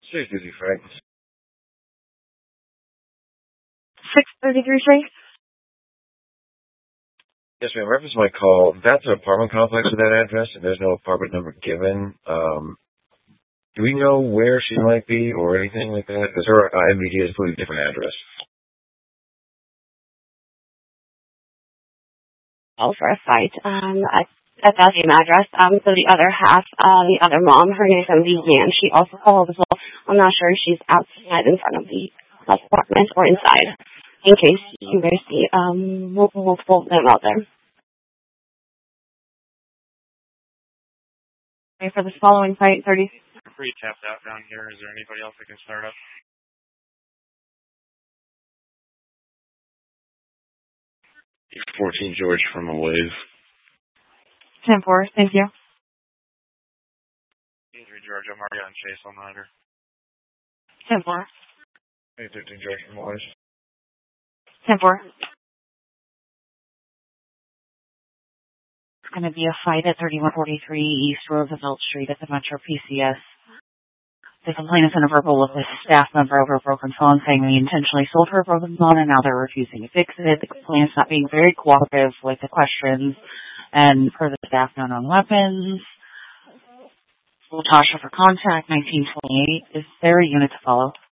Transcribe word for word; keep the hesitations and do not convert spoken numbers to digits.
six thirty-three, Frank. six thirty-three, Frank? Yes, ma'am. Reference my call. That's an apartment complex with that address, and there's no apartment number given. Um, do we know where she might be or anything like that? Because her uh, M V D is a different address. Oh, for a fight. Um, at, at that same address. Um, so the other half, uh, the other mom, her name's Emily Yan. She also called as well. I'm not sure if she's outside in front of the apartment or inside. In case you guys see um multiple, multiple of them out there. Okay, for this following fight, thirty. Pretty tapped out down here. Is there anybody else that can start up? fourteen George from a wave. ten four, thank you. three George, I'm already on Chase on monitor. ten four. thirteen George from a wave. ten four. It's going to be a fight at thirty-one forty-three East Roosevelt Street at the Metro P C S. The complainant sent a verbal with a staff member over a broken phone saying they intentionally sold her a broken phone and now they're refusing to fix it. The complainant's not being very cooperative with the questions and per the staff note on weapons. Latasha for contact, nineteen twenty-eight. Is there a unit to follow?